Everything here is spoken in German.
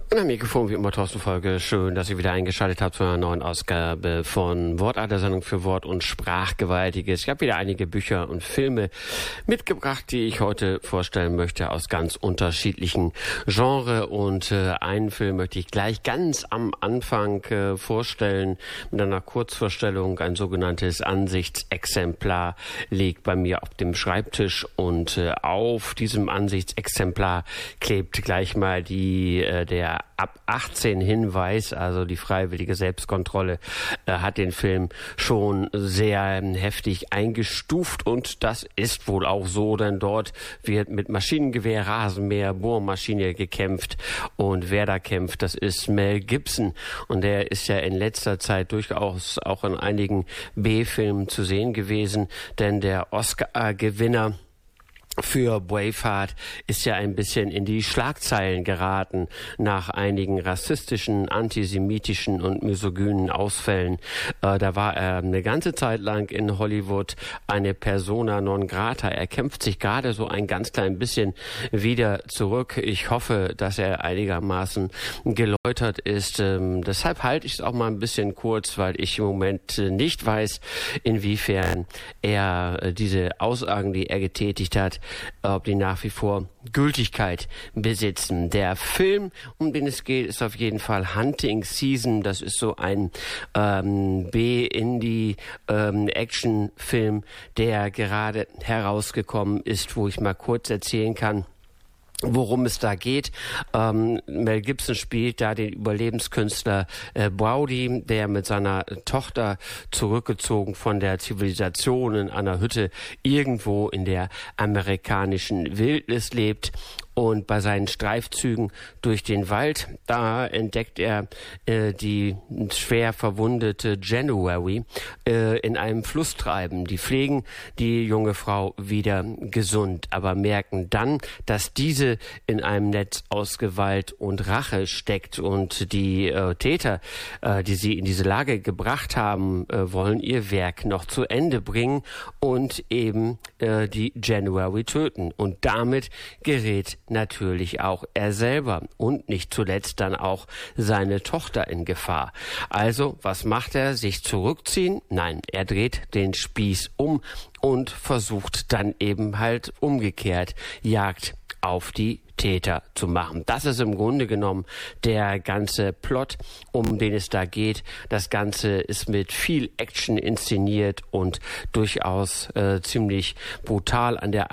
Am Mikrofon wie immer Thorsten Folge. Schön, dass ihr wieder eingeschaltet habt zu einer neuen Ausgabe von Wortart, der Sendung für Wort- und Sprachgewaltiges. Ich habe wieder einige Bücher und Filme mitgebracht, die ich heute vorstellen möchte aus ganz unterschiedlichen Genres. Und einen Film möchte ich gleich ganz am Anfang vorstellen mit einer Kurzvorstellung. Ein sogenanntes Ansichtsexemplar liegt bei mir auf dem Schreibtisch und auf diesem Ansichtsexemplar klebt gleich mal der ab 18 Hinweis, also die freiwillige Selbstkontrolle, hat den Film schon sehr heftig eingestuft und das ist wohl auch so, denn dort wird mit Maschinengewehr, Rasenmäher, Bohrmaschine gekämpft und wer da kämpft, das ist Mel Gibson und der ist ja in letzter Zeit durchaus auch in einigen B-Filmen zu sehen gewesen, denn der Oscar-Gewinner für Braveheart ist ja ein bisschen in die Schlagzeilen geraten nach einigen rassistischen, antisemitischen und misogynen Ausfällen. Da war er eine ganze Zeit lang in Hollywood eine Persona non grata. Er kämpft sich gerade so ein ganz klein bisschen wieder zurück. Ich hoffe, dass er einigermaßen geläutert ist. Deshalb halte ich es auch mal ein bisschen kurz, weil ich im Moment nicht weiß, inwiefern er diese Aussagen, die er getätigt hat, ob die nach wie vor Gültigkeit besitzen. Der Film, um den es geht, ist auf jeden Fall Hunting Season. Das ist so ein B-Indie-Action-Film, der gerade herausgekommen ist, wo ich mal kurz erzählen kann, worum es da geht. Mel Gibson spielt da den Überlebenskünstler Brody, der mit seiner Tochter zurückgezogen von der Zivilisation in einer Hütte irgendwo in der amerikanischen Wildnis lebt. Und bei seinen Streifzügen durch den Wald, da entdeckt er die schwer verwundete January in einem Fluss treiben. Die pflegen die junge Frau wieder gesund, aber merken dann, dass diese in einem Netz aus Gewalt und Rache steckt. Und die Täter, die sie in diese Lage gebracht haben, wollen ihr Werk noch zu Ende bringen und eben die January töten. Und damit gerät natürlich auch er selber und nicht zuletzt dann auch seine Tochter in Gefahr. Also, was macht er? Sich zurückziehen? Nein, er dreht den Spieß um und versucht dann eben halt umgekehrt Jagd auf die Täter zu machen. Das ist im Grunde genommen der ganze Plot, um den es da geht. Das Ganze ist mit viel Action inszeniert und durchaus ziemlich brutal an der